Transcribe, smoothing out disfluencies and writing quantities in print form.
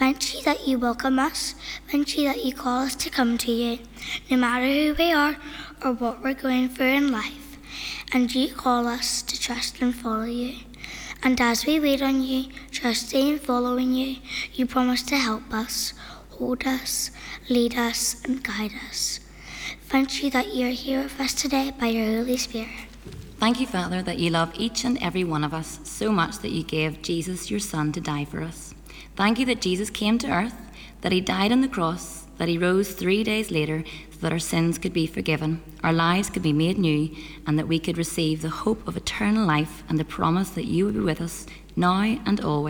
Thank you that you welcome us. Thank you that you call us to come to you, no matter who we are or what we're going through in life. And you call us to trust and follow you. And as we wait on you, trusting and following you, you promise to help us, hold us, lead us, and guide us. Thank you that you are here with us today by your Holy Spirit. Thank you, Father, that you love each and every one of us so much that you gave Jesus, your Son, to die for us. Thank you that Jesus came to earth, that he died on the cross, that he rose 3 days later so that our sins could be forgiven, our lives could be made new, and that we could receive the hope of eternal life and the promise that you would be with us now and always.